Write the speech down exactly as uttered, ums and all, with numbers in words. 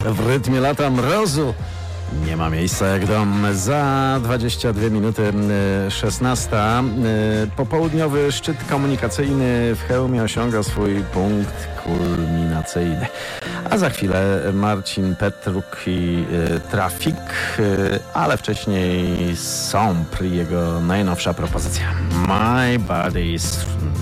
W rytmie lata mrozu nie ma miejsca jak dom. Za dwadzieścia dwie minuty szesnasta. Popołudniowy szczyt komunikacyjny w Chełmie osiąga swój punkt kulminacyjny. A za chwilę Marcin Petruk i y, Trafik, y, ale wcześniej Sompr i jego najnowsza propozycja My Body's